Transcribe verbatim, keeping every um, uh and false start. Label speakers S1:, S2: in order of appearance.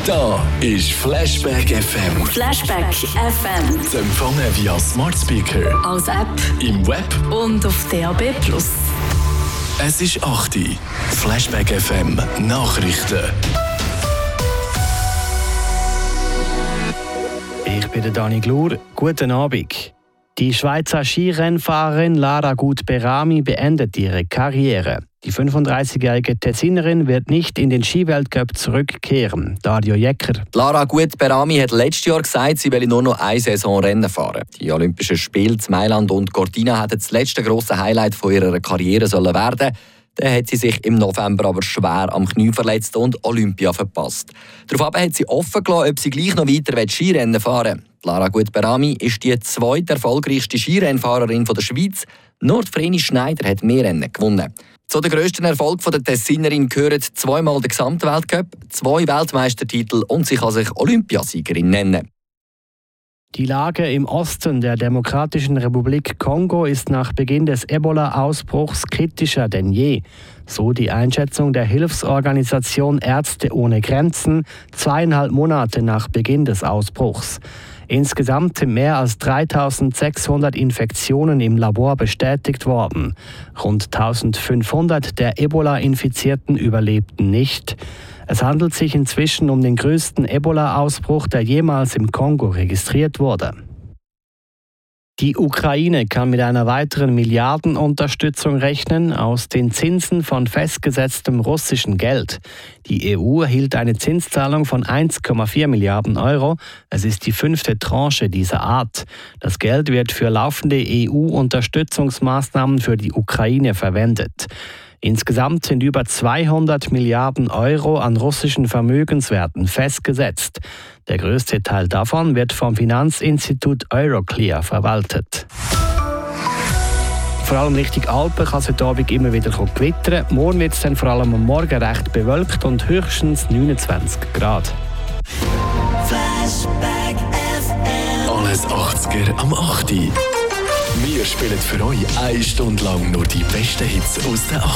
S1: Da ist Flashback F M.
S2: Flashback F M.
S1: Zu empfangen via Smart Speaker,
S2: als App
S1: im Web
S2: und auf D A B plus.
S1: Es ist acht Uhr. Flashback F M Nachrichten.
S3: Ich bin der Dani Glur. Guten Abend. Die Schweizer Skirennfahrerin Lara Gut-Berami beendet ihre Karriere. Die fünfunddreißigjährige Tessinerin wird nicht in den Skiweltcup zurückkehren. Dario Jecker.
S4: Lara Gut-Berami hat letztes Jahr gesagt, sie will nur noch eine Saison Rennen fahren. Die Olympischen Spiele in Mailand und Cortina hätten das letzte grosse Highlight von ihrer Karriere sollen werden. Dann hat sie sich im November aber schwer am Knie verletzt und Olympia verpasst. Daraufhin hat sie offen gelassen, ob sie gleich noch weiter Skirennen fahren will. Lara Gut-Berami ist die zweite erfolgreichste Skirennfahrerin der Schweiz. Nur Vreni Schneider hat mehr Rennen gewonnen. Zu den grössten Erfolg der Tessinerin gehören zweimal der Gesamtweltcup, zwei Weltmeistertitel und sie kann sich Olympiasiegerin nennen.
S3: Die Lage im Osten der Demokratischen Republik Kongo ist nach Beginn des Ebola-Ausbruchs kritischer denn je. So die Einschätzung der Hilfsorganisation Ärzte ohne Grenzen, zweieinhalb Monate nach Beginn des Ausbruchs. Insgesamt sind mehr als dreitausendsechshundert Infektionen im Labor bestätigt worden. Rund eintausendfünfhundert der Ebola-Infizierten überlebten nicht. Es handelt sich inzwischen um den größten Ebola-Ausbruch, der jemals im Kongo registriert wurde. Die Ukraine kann mit einer weiteren Milliardenunterstützung rechnen aus den Zinsen von festgesetztem russischen Geld. Die E U erhielt eine Zinszahlung von eins Komma vier Milliarden Euro. Es ist die fünfte Tranche dieser Art. Das Geld wird für laufende E U-Unterstützungsmaßnahmen für die Ukraine verwendet. Insgesamt sind über zweihundert Milliarden Euro an russischen Vermögenswerten festgesetzt. Der größte Teil davon wird vom Finanzinstitut Euroclear verwaltet. Vor allem Richtung Alpen kann es heute Abend immer wieder gewittern. Morgen wird es dann vor allem am Morgen recht bewölkt und höchstens neunundzwanzig Grad.
S1: Flashback F M. Alles achtziger am acht Uhr. Wir spielen für euch eine Stunde lang nur die besten Hits aus den